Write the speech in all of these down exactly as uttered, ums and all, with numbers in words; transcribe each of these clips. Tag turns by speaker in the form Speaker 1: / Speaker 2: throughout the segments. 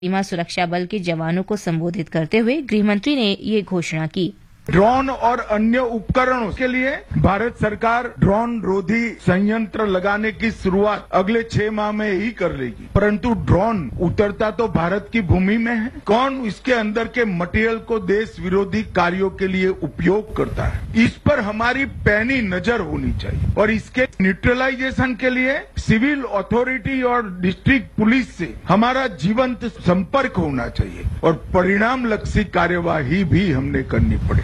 Speaker 1: सीमा सुरक्षा बल के जवानों को संबोधित करते हुए गृहमंत्री ने ये घोषणा की।
Speaker 2: ड्रोन और अन्य उपकरणों के लिए भारत सरकार ड्रोन रोधी संयंत्र लगाने की शुरुआत अगले छह माह में ही कर लेगी, परंतु ड्रोन उतरता तो भारत की भूमि में है। कौन इसके अंदर के मटेरियल को देश विरोधी कार्यों के लिए उपयोग करता है, इस पर हमारी पैनी नजर होनी चाहिए और इसके न्यूट्रलाइजेशन के लिए सिविल अथॉरिटी और डिस्ट्रिक्ट पुलिस से हमारा जीवंत संपर्क होना चाहिए और परिणाम लक्षी कार्यवाही भी हमने करनी पड़ेगी।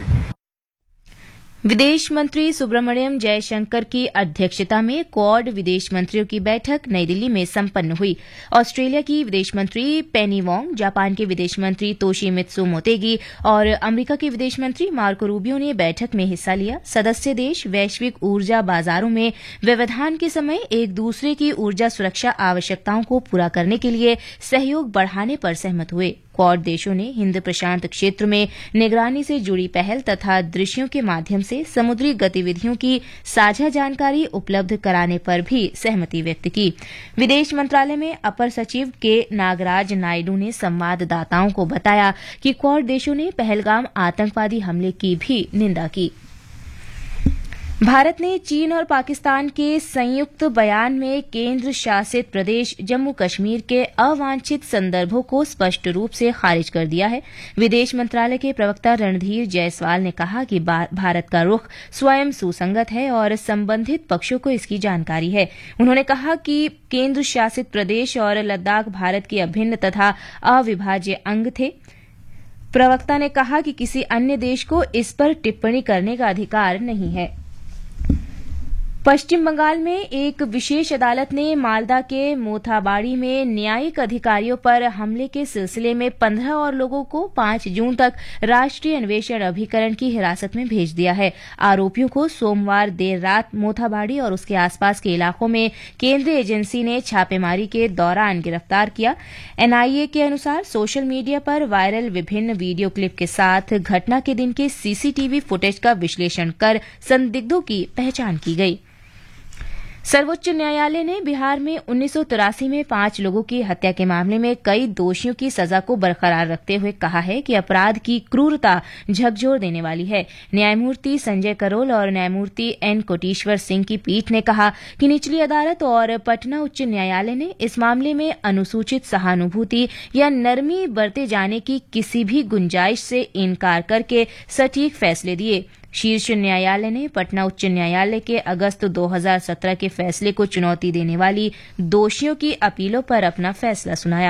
Speaker 1: विदेश मंत्री सुब्रमण्यम जयशंकर की अध्यक्षता में क्वाड विदेश मंत्रियों की बैठक नई दिल्ली में संपन्न हुई। ऑस्ट्रेलिया की विदेश मंत्री पेनी वोंग, जापान के विदेश मंत्री तोशिमित्सु मोतेगी और अमेरिका के विदेश मंत्री मार्को रूबियो ने बैठक में हिस्सा लिया। सदस्य देश वैश्विक ऊर्जा बाजारों में व्यवधान के समय एक दूसरे की ऊर्जा सुरक्षा आवश्यकताओं को पूरा करने के लिए सहयोग बढ़ाने पर सहमत हुए। क्वाड देशों ने हिंद प्रशांत क्षेत्र में निगरानी से जुड़ी पहल तथा दृश्यों के माध्यम से समुद्री गतिविधियों की साझा जानकारी उपलब्ध कराने पर भी सहमति व्यक्त की। विदेश मंत्रालय में अपर सचिव के नागराज नायडू ने संवाददाताओं को बताया कि क्वाड देशों ने पहलगाम आतंकवादी हमले की भी निंदा की। भारत ने चीन और पाकिस्तान के संयुक्त बयान में केंद्र शासित प्रदेश जम्मू कश्मीर के अवांछित संदर्भों को स्पष्ट रूप से खारिज कर दिया है। विदेश मंत्रालय के प्रवक्ता रणधीर जायसवाल ने कहा कि भारत का रुख स्वयं सुसंगत है और संबंधित पक्षों को इसकी जानकारी है। उन्होंने कहा कि केंद्र शासित प्रदेश और लद्दाख भारत के अभिन्न तथा अविभाज्य अंग थे। प्रवक्ता ने कहा कि किसी अन्य देश को इस पर टिप्पणी करने का अधिकार नहीं है। पश्चिम बंगाल में एक विशेष अदालत ने मालदा के मोथाबाड़ी में न्यायिक अधिकारियों पर हमले के सिलसिले में पंद्रह और लोगों को पांच जून तक राष्ट्रीय अन्वेषण अभिकरण की हिरासत में भेज दिया है। आरोपियों को सोमवार देर रात मोथाबाड़ी और उसके आसपास के इलाकों में केंद्रीय एजेंसी ने छापेमारी के दौरान गिरफ्तार किया। एनआईए के अनुसार सोशल मीडिया पर वायरल विभिन्न वीडियो क्लिप के साथ घटना के दिन के सीसीटीवी फुटेज का विश्लेषण कर संदिग्धों की पहचान की गई। सर्वोच्च न्यायालय ने बिहार में उन्नीस सौ तिरासी में पांच लोगों की हत्या के मामले में कई दोषियों की सजा को बरकरार रखते हुए कहा है कि अपराध की क्रूरता झकझोर देने वाली है। न्यायमूर्ति संजय करोल और न्यायमूर्ति एन कोटेश्वर सिंह की पीठ ने कहा कि निचली अदालत और पटना उच्च न्यायालय ने इस मामले में अनुसूचित सहानुभूति या नरमी बरते जाने की किसी भी गुंजाइश से इनकार करके सटीक फैसले दिए। शीर्ष न्यायालय ने पटना उच्च न्यायालय के अगस्त दो हज़ार सत्रह के फैसले को चुनौती देने वाली दोषियों की अपीलों पर अपना फैसला सुनाया।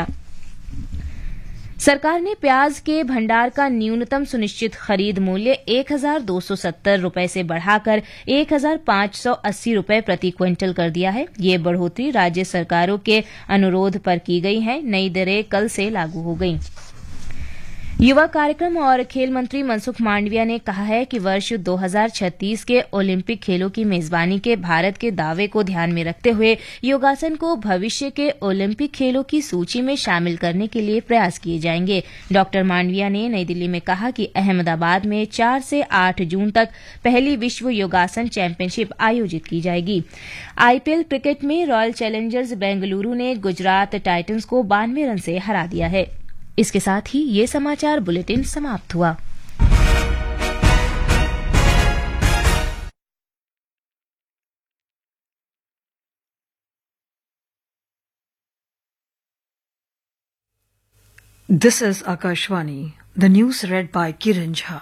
Speaker 1: सरकार ने प्याज के भंडार का न्यूनतम सुनिश्चित खरीद मूल्य एक हजार दो सौ सत्तर रूपये से बढ़ाकर एक हजार पांच सौ अस्सी रूपये प्रति क्विंटल कर दिया है। ये बढ़ोतरी राज्य सरकारों के अनुरोध पर की गई है। नई दरें कल से लागू हो गईं। युवा कार्यक्रम और खेल मंत्री मनसुख मांडविया ने कहा है कि वर्ष दो हज़ार छत्तीस के ओलंपिक खेलों की मेजबानी के भारत के दावे को ध्यान में रखते हुए योगासन को भविष्य के ओलंपिक खेलों की सूची में शामिल करने के लिए प्रयास किए जाएंगे। डॉक्टर मांडविया ने नई दिल्ली में कहा कि अहमदाबाद में चार से आठ जून तक पहली विश्व योगासन चैंपियनशिप आयोजित की जाएगी। आईपीएल क्रिकेट में रॉयल चैलेंजर्स बेंगलुरु ने गुजरात टाइटंस को बानवे रन से हरा दिया है। इसके साथ ही ये समाचार बुलेटिन समाप्त हुआ।
Speaker 3: This is Akashvani. The news read by Kiran Jha.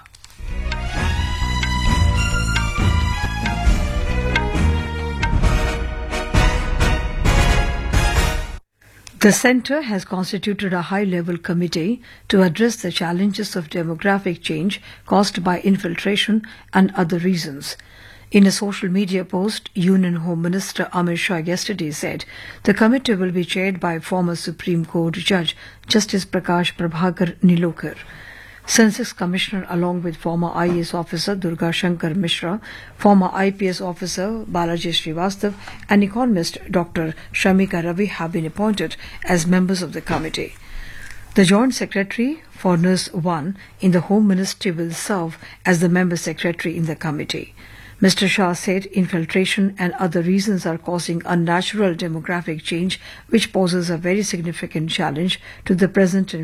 Speaker 3: The Centre has constituted a high-level committee to address the challenges of demographic change caused by infiltration and other reasons. In a social media post, Union Home Minister Amit Shah yesterday said the committee will be chaired by former Supreme Court Judge Justice Prakash Prabhakar Nilokar. Census Commissioner along with former I A S officer Durga Shankar Mishra, former I P S officer Balaji Srivastav and economist Doctor Shamika Ravi have been appointed as members of the committee. The Joint Secretary for N U S one in the Home Ministry will serve as the member secretary in the committee. Mister Shah said infiltration and other reasons are causing unnatural demographic change, which poses a very significant challenge to the present